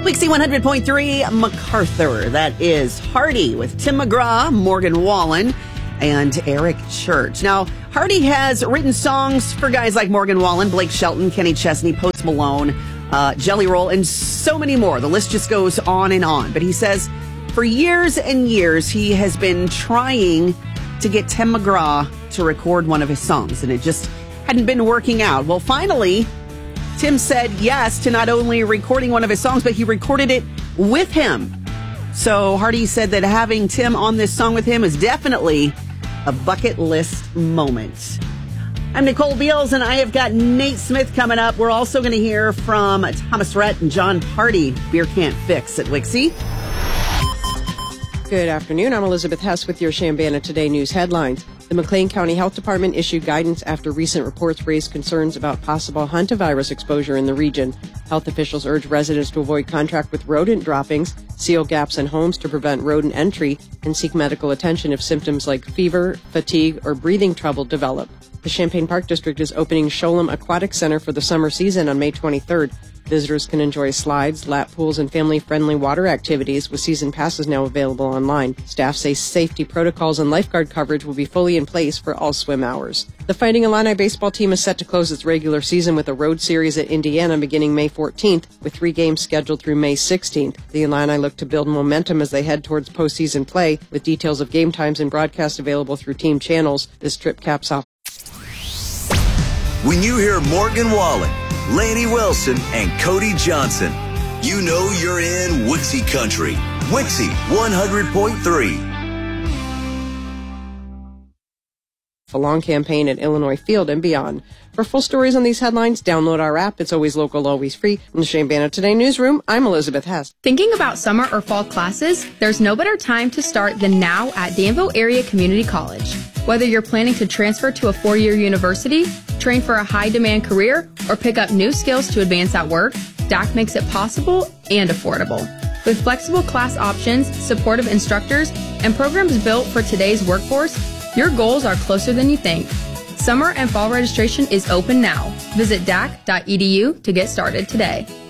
Wixie 100.3 MacArthur. That is Hardy with Tim McGraw, Morgan Wallen, and Eric Church. Now, Hardy has written songs for guys like Morgan Wallen, Blake Shelton, Kenny Chesney, Post Malone, Jelly Roll, and so many more. The list just goes on and on. But he says for years and years, he has been trying to get Tim McGraw to record one of his songs, and it just hadn't been working out. Well, finally, Tim said yes to not only recording one of his songs, but he recorded it with him. So Hardy said that having Tim on this song with him is definitely a bucket list moment. I'm Nicole Beals, and I have got Nate Smith coming up. We're also going to hear from Thomas Rhett and John Party, Beer Can't Fix at Wixie. Good afternoon. I'm Elizabeth Hess with your Chambana Today news headlines. The McLean County Health Department issued guidance after recent reports raised concerns about possible hantavirus exposure in the region. Health officials urge residents to avoid contact with rodent droppings, seal gaps in homes to prevent rodent entry, and seek medical attention if symptoms like fever, fatigue, or breathing trouble develop. The Champaign Park District is opening Sholem Aquatic Center for the summer season on May 23rd. Visitors can enjoy slides, lap pools, and family-friendly water activities with season passes now available online. Staff say safety protocols and lifeguard coverage will be fully in place for all swim hours. The Fighting Illini baseball team is set to close its regular season with a road series at Indiana beginning May 14th, with 3 games scheduled through May 16th. The Illini look to build momentum as they head towards postseason play, with details of game times and broadcast available through team channels. This trip caps off. When you hear Morgan Wallen, Laney Wilson, and Cody Johnson, you know you're in Wixie Country. Wixie 100.3. A long campaign at Illinois Field and beyond. For full stories on these headlines, download our app. It's always local, always free. From the Chambana Today newsroom, I'm Elizabeth Hess. Thinking about summer or fall classes? There's no better time to start than now at Danville Area Community College. Whether you're planning to transfer to a 4-year university, train for a high-demand career, or pick up new skills to advance at work, DAC makes it possible and affordable. With flexible class options, supportive instructors, and programs built for today's workforce, your goals are closer than you think. Summer and fall registration is open now. Visit dac.edu to get started today.